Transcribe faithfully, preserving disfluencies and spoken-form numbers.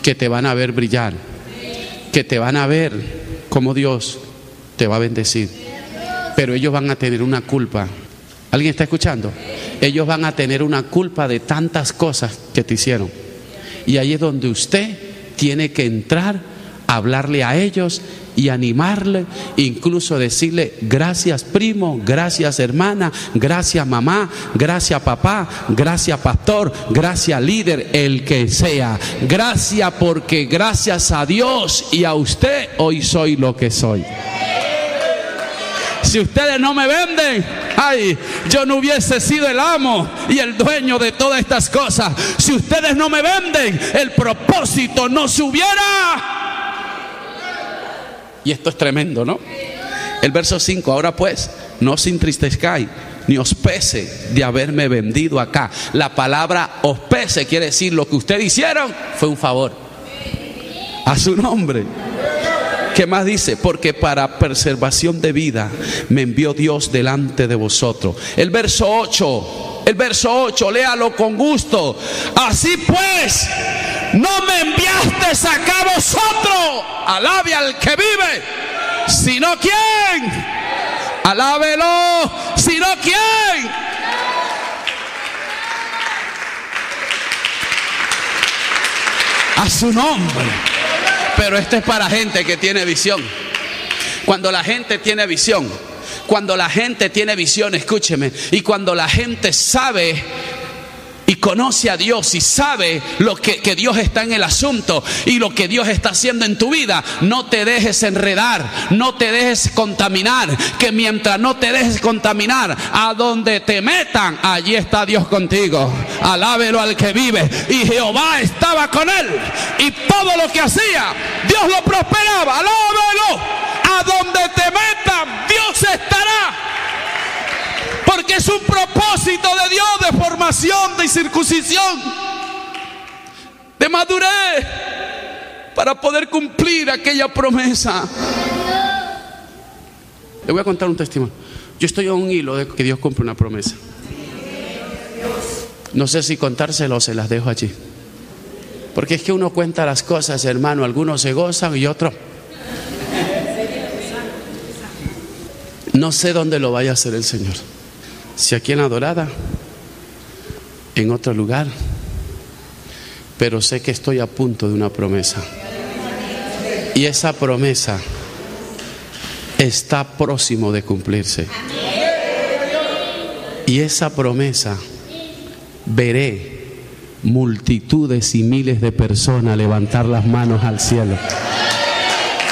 que te van a ver brillar, que te van a ver cómo Dios te va a bendecir. Pero ellos van a tener una culpa. ¿Alguien está escuchando? Ellos van a tener una culpa de tantas cosas que te hicieron. Y ahí es donde usted tiene que entrar, hablarle a ellos y animarle, incluso decirle: gracias primo, gracias hermana, gracias mamá, gracias papá, gracias pastor, gracias líder, el que sea. Gracias porque gracias a Dios y a usted hoy soy lo que soy. Si ustedes no me venden, ay, yo no hubiese sido el amo y el dueño de todas estas cosas. Si ustedes no me venden, el propósito no se hubiera. Y esto es tremendo, ¿no? El verso cinco: ahora pues, no os entristezcáis, ni os pese de haberme vendido acá. La palabra os pese quiere decir: lo que ustedes hicieron fue un favor a su nombre. ¿Qué más dice? Porque para preservación de vida me envió Dios delante de vosotros. El verso ocho, el verso ocho, léalo con gusto. Así pues, no me enviaste acá vosotros, alabe al que vive, sino quién, alábelo, sino quién. A su nombre. Pero esto es para gente que tiene visión. Cuando la gente tiene visión, cuando la gente tiene visión, escúcheme, y cuando la gente sabe y conoce a Dios y sabe lo que, que Dios está en el asunto y lo que Dios está haciendo en tu vida, no te dejes enredar, no te dejes contaminar, que mientras no te dejes contaminar, a donde te metan, allí está Dios contigo. Alábelo al que vive. Y Jehová estaba con él, y todo lo que hacía, Dios lo prosperaba. Alábelo. A donde te metan, Dios estará. Porque es un propósito de Dios de formación, de circuncisión, de madurez, para poder cumplir aquella promesa. Le voy a contar un testimonio. Yo estoy a un hilo de que Dios cumple una promesa. No sé si contárselo o se las dejo allí. Porque es que uno cuenta las cosas, hermano. Algunos se gozan y otros no sé dónde lo vaya a hacer el Señor. Si aquí en la Dorada, en otro lugar, pero sé que estoy a punto de una promesa. Y esa promesa está próximo de cumplirse. Y esa promesa, veré multitudes y miles de personas levantar las manos al cielo.